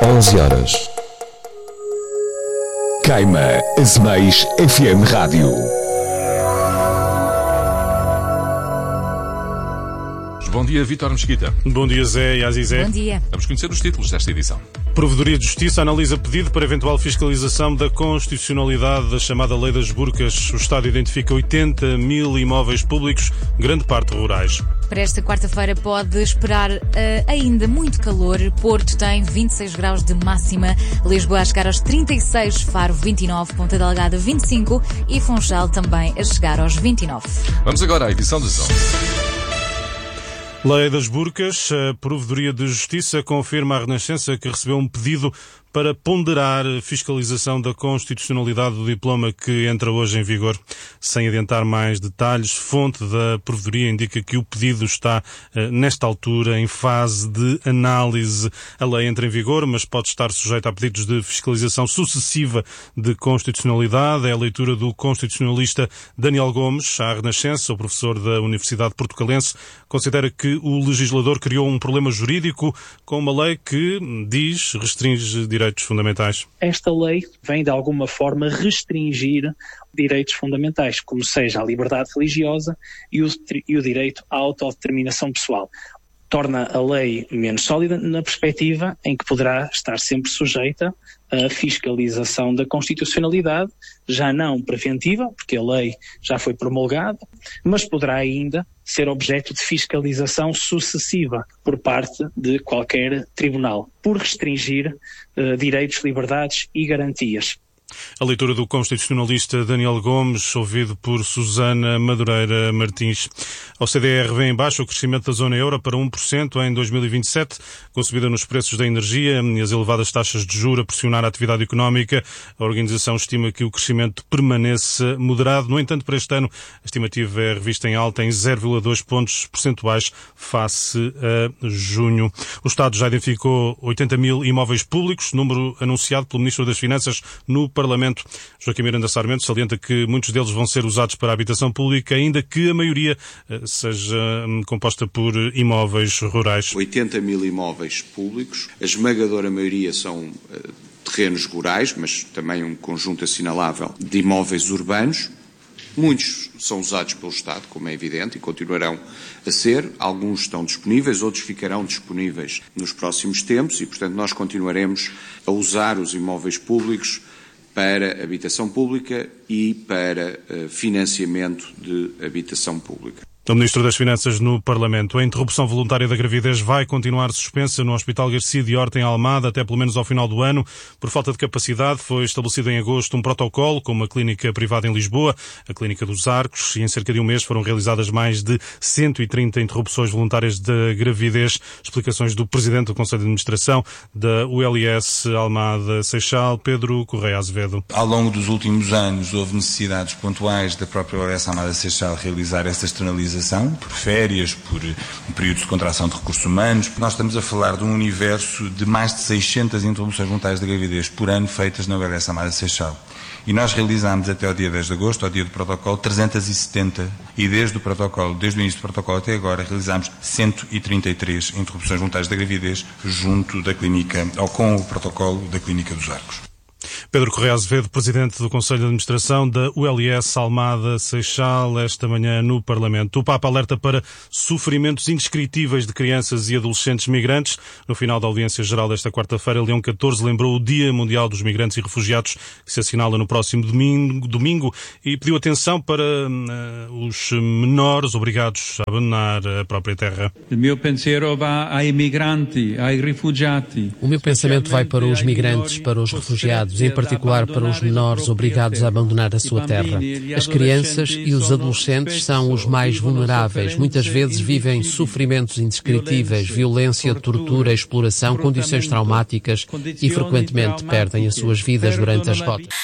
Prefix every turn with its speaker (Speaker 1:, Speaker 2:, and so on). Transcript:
Speaker 1: 11 horas. Queima Azeméis FM Rádio.
Speaker 2: Bom dia, Vítor Mesquita.
Speaker 3: Bom dia, Zé e Azizé.
Speaker 4: Bom dia.
Speaker 2: Vamos conhecer os títulos desta edição.
Speaker 3: Provedoria de Justiça analisa pedido para eventual fiscalização da constitucionalidade da chamada Lei das Burcas. O Estado identifica 80 mil imóveis públicos, grande parte rurais.
Speaker 4: Para esta quarta-feira pode esperar ainda muito calor. Porto tem 26 graus de máxima, Lisboa a chegar aos 36, Faro 29, Ponta Delgada 25 e Funchal também a chegar aos 29.
Speaker 2: Vamos agora à edição de som.
Speaker 3: Lei das Burcas. A Provedoria de Justiça confirma à Renascença que recebeu um pedido para ponderar a fiscalização da constitucionalidade do diploma que entra hoje em vigor. Sem adiantar mais detalhes, fonte da Provedoria indica que o pedido está, nesta altura, em fase de análise. A lei entra em vigor, mas pode estar sujeita a pedidos de fiscalização sucessiva de constitucionalidade. É a leitura do constitucionalista Daniel Gomes, à Renascença. O professor da Universidade Portucalense considera que o legislador criou um problema jurídico com uma lei que, diz, restringe direitos fundamentais.
Speaker 5: Esta lei vem, de alguma forma, restringir direitos fundamentais, como seja a liberdade religiosa e o direito à autodeterminação pessoal. Torna a lei menos sólida na perspectiva em que poderá estar sempre sujeita à fiscalização da constitucionalidade, já não preventiva, porque a lei já foi promulgada, mas poderá ainda ser objeto de fiscalização sucessiva por parte de qualquer tribunal, por restringir direitos, liberdades e garantias.
Speaker 3: A leitura do constitucionalista Daniel Gomes, ouvido por Susana Madureira Martins. A OCDE revê em baixo o crescimento da zona euro para 1% em 2027, com subida nos preços da energia e as elevadas taxas de juros a pressionar a atividade económica. A organização estima que o crescimento permaneça moderado. No entanto, para este ano, a estimativa é revista em alta em 0,2 pontos percentuais face a junho. O Estado já identificou 80 mil imóveis públicos, número anunciado pelo Ministro das Finanças no Parlamento. Joaquim Miranda Sarmento salienta que muitos deles vão ser usados para a habitação pública, ainda que a maioria seja composta por imóveis rurais.
Speaker 6: 80 mil imóveis públicos, a esmagadora maioria são terrenos rurais, mas também um conjunto assinalável de imóveis urbanos. Muitos são usados pelo Estado, como é evidente, e continuarão a ser. Alguns estão disponíveis, outros ficarão disponíveis nos próximos tempos e, portanto, nós continuaremos a usar os imóveis públicos para habitação pública e para financiamento de habitação pública.
Speaker 3: O Ministro das Finanças no Parlamento. A interrupção voluntária da gravidez vai continuar suspensa no Hospital Garcia de Horta, em Almada, até pelo menos ao final do ano. Por falta de capacidade, foi estabelecido em agosto um protocolo com uma clínica privada em Lisboa, a Clínica dos Arcos, e em cerca de um mês foram realizadas mais de 130 interrupções voluntárias da gravidez. Explicações do Presidente do Conselho de Administração da ULS Almada Seixal, Pedro Correia Azevedo.
Speaker 7: Ao longo dos últimos anos houve necessidades pontuais da própria ULS Almada Seixal realizar esta externalização, por férias, por um período de contração de recursos humanos. Nós estamos a falar de um universo de mais de 600 interrupções voluntárias de gravidez por ano feitas na ULS Almada Seixal. E nós realizámos até ao dia 10 de agosto, ao dia do protocolo, 370. E desde o início do protocolo até agora, realizámos 133 interrupções voluntárias de gravidez junto da clínica, ou com o protocolo da Clínica dos Arcos.
Speaker 3: Pedro Correia Azevedo, Presidente do Conselho de Administração da ULS Almada Seixal, esta manhã no Parlamento. O Papa alerta para sofrimentos indescritíveis de crianças e adolescentes migrantes. No final da audiência geral desta quarta-feira, Leão XIV lembrou o Dia Mundial dos Migrantes e Refugiados, que se assinala no próximo domingo, e pediu atenção para os menores obrigados a abandonar a própria terra.
Speaker 8: O meu pensiero vai ai migranti, ai rifugiati.
Speaker 9: O meu pensamento vai para os migrantes, para os refugiados, em particular para os menores obrigados a abandonar a sua terra. As crianças e os adolescentes são os mais vulneráveis. Muitas vezes vivem sofrimentos indescritíveis, violência, tortura, exploração, condições traumáticas e frequentemente perdem as suas vidas durante as rotas.